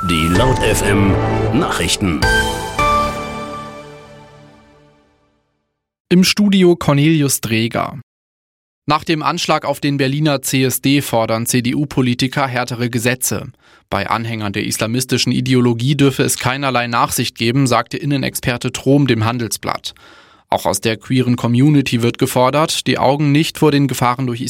Die Laut FM Nachrichten. Im Studio Cornelius Dreger. Nach dem Anschlag auf den Berliner CSD fordern CDU-Politiker härtere Gesetze. Bei Anhängern der islamistischen Ideologie dürfe es keinerlei Nachsicht geben, sagte Innenexperte Trom dem Handelsblatt. Auch aus der queeren Community wird gefordert, die Augen nicht vor den Gefahren durch